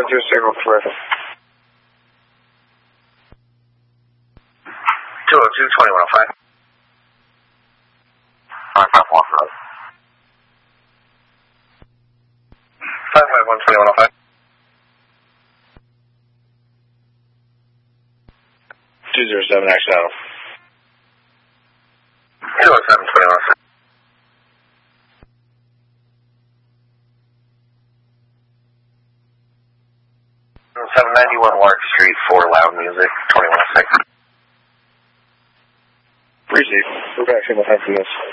Roger, signal clear. 202-2105. 551. 551-2105. 207, action out. 207-2105. 791 Lark Street for loud music, 2106. Receive. We're back in the head for this.